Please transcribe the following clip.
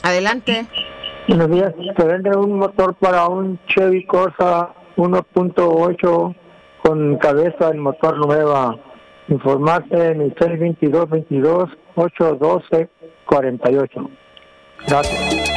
Adelante. Buenos días. Se vende un motor para un Chevy Corsa 1.8 con cabeza de motor nueva. Informarse en el 622-22-812-48. Gracias.